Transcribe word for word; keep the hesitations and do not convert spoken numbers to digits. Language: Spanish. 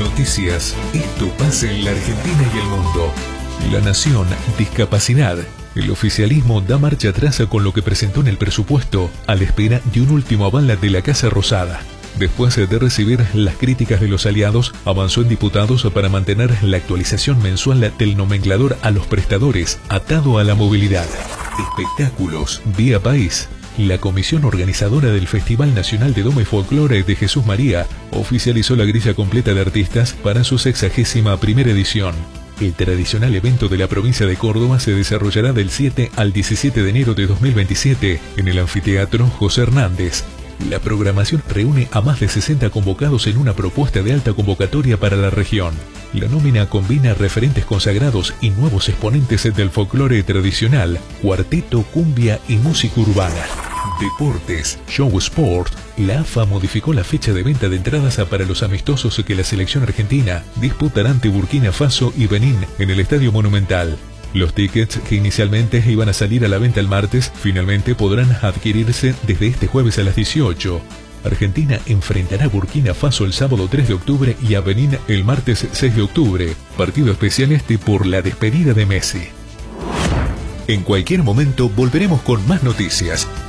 Noticias. Esto pasa en la Argentina y el mundo. La Nación, discapacidad. El oficialismo da marcha atrás con lo que presentó en el presupuesto, a la espera de un último aval de la Casa Rosada. Después de recibir las críticas de los aliados, avanzó en diputados para mantener la actualización mensual del nomenclador a los prestadores, atado a la movilidad. Espectáculos, Vía País. La comisión organizadora del Festival Nacional de Doma y Folclore de Jesús María oficializó la grilla completa de artistas para su sexagésima primera edición. El tradicional evento de la provincia de Córdoba se desarrollará del siete al diecisiete de enero de dos mil veintisiete en el Anfiteatro José Hernández. La programación reúne a más de sesenta convocados en una propuesta de alta convocatoria para la región. La nómina combina referentes consagrados y nuevos exponentes del folclore tradicional, cuarteto, cumbia y música urbana. Deportes, Show Sport. La A F A modificó la fecha de venta de entradas para los amistosos que la selección argentina disputará ante Burkina Faso y Benín en el Estadio Monumental. Los tickets, que inicialmente iban a salir a la venta el martes, finalmente podrán adquirirse desde este jueves a las dieciocho. Argentina enfrentará a Burkina Faso el sábado tres de octubre y a Benín el martes seis de octubre. Partido especial este por la despedida de Messi. En cualquier momento volveremos con más noticias.